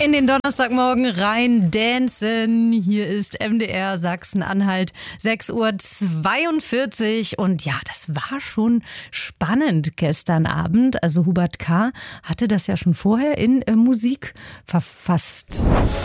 In den Donnerstagmorgen rein dancen. Hier ist MDR Sachsen-Anhalt, 6:42 Uhr. Und ja, das war schon spannend gestern Abend. Also Hubert K. hatte das ja schon vorher in Musik verfasst.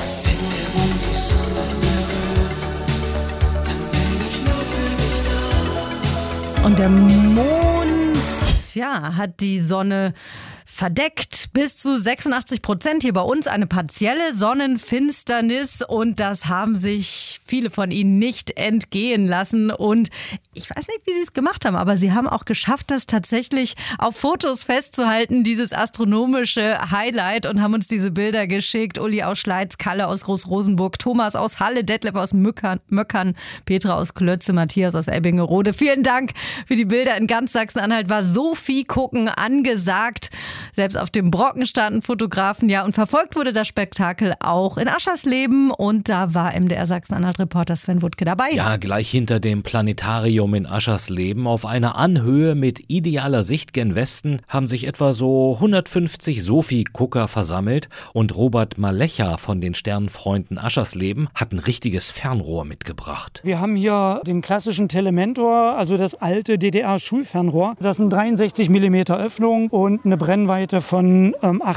Und der Mond, ja, hat die Sonne verdeckt. Bis zu 86% hier bei uns eine partielle Sonnenfinsternis, und das haben sich viele von Ihnen nicht entgehen lassen. Und ich weiß nicht, wie Sie es gemacht haben, aber Sie haben auch geschafft, das tatsächlich auf Fotos festzuhalten, dieses astronomische Highlight, und haben uns diese Bilder geschickt. Uli aus Schleiz, Kalle aus Groß-Rosenburg, Thomas aus Halle, Detlef aus Möckern, Petra aus Klötze, Matthias aus Ebbingerode. Vielen Dank für die Bilder. In ganz Sachsen-Anhalt war Sophie gucken angesagt. Selbst auf dem Brocken standen Fotografen, ja, und verfolgt wurde das Spektakel auch in Aschersleben, und da war MDR Sachsen-Anhalt-Reporter Sven Wuttke dabei. Ja, gleich hinter dem Planetarium in Aschersleben auf einer Anhöhe mit idealer Sicht gen Westen haben sich etwa so 150 Sophie-Gucker versammelt, und Robert Malecha von den Sternfreunden Aschersleben hat ein richtiges Fernrohr mitgebracht. Wir haben hier den klassischen Telementor, also das alte DDR-Schulfernrohr. Das sind 63 mm Öffnung und eine Brennweite von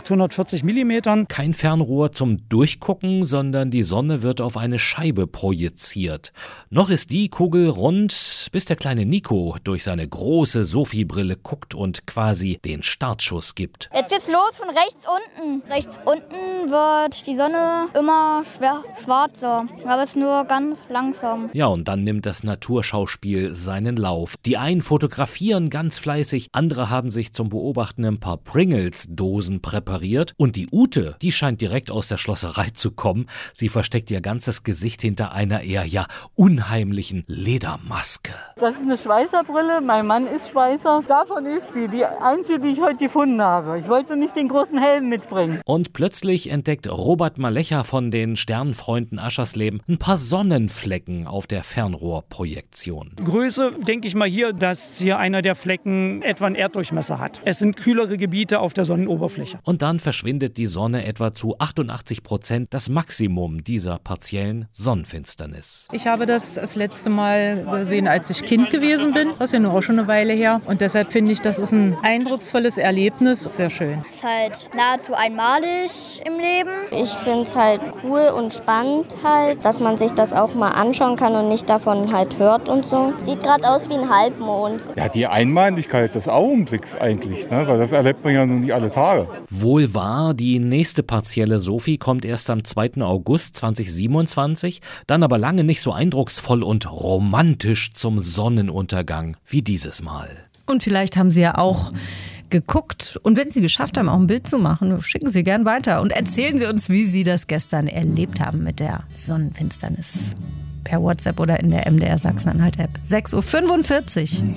840 mm. Kein Fernrohr zum Durchgucken, sondern die Sonne wird auf eine Scheibe projiziert. Noch ist die Kugel rund, bis der kleine Nico durch seine große Sophie-Brille guckt und quasi den Startschuss gibt. Jetzt geht's los von rechts unten. Rechts unten wird die Sonne immer schwarzer, aber es ist nur ganz langsam. Ja, und dann nimmt das Naturschauspiel seinen Lauf. Die einen fotografieren ganz fleißig, andere haben sich zum Beobachten ein paar Pringles-Dosen präpariert, und die Ute, die scheint direkt aus der Schlosserei zu kommen. Sie versteckt ihr ganzes Gesicht hinter einer eher unheimlichen Ledermaske. Das ist eine Schweißerbrille, mein Mann ist Schweißer. Davon ist die einzige, die ich heute gefunden habe. Ich wollte nicht den großen Helm mitbringen. Und plötzlich entdeckt Robert Malecha von den Sternfreunden Aschersleben ein paar Sonnenflecken auf der Fernrohrprojektion. Größe, denke ich mal hier, dass hier einer der Flecken etwa einen Erddurchmesser hat. Es sind kühlere Gebiete auf der Sonnenoberfläche. Und dann verschwindet die Sonne etwa zu 88%, das Maximum dieser partiellen Sonnenfinsternis. Ich habe das letzte Mal gesehen, als ich Kind gewesen bin. Das ist ja nur auch schon eine Weile her. Und deshalb finde ich, das ist ein eindrucksvolles Erlebnis. Sehr schön. Es ist halt nahezu einmalig im Leben. Ich finde es halt cool und spannend halt, dass man sich das auch mal anschauen kann und nicht davon halt hört und so. Sieht gerade aus wie ein Halbmond. Ja, die Einmaligkeit des Augenblicks eigentlich, ne? Weil das erlebt man ja nun nicht alle Tage. Wohl wahr, die nächste partielle Sophie kommt erst am 2. August 2027, dann aber lange nicht so eindrucksvoll und romantisch zum Sonnenuntergang wie dieses Mal. Und vielleicht haben Sie ja auch geguckt, und wenn Sie geschafft haben, auch ein Bild zu machen, schicken Sie gern weiter und erzählen Sie uns, wie Sie das gestern erlebt haben mit der Sonnenfinsternis. Per WhatsApp oder in der MDR Sachsen-Anhalt-App. 6:45 Uhr.